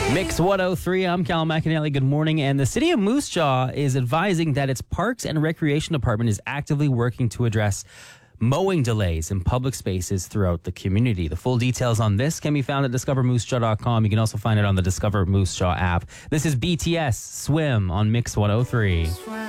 Mix 103, I'm Cal McAnally. Good morning. And the city of Moose Jaw is advising that its Parks and Recreation Department is actively working to address mowing delays in public spaces throughout the community. The full details on this can be found at discovermoosejaw.com. You can also find it on the Discover Moose Jaw app. This is BTS Swim on Mix 103.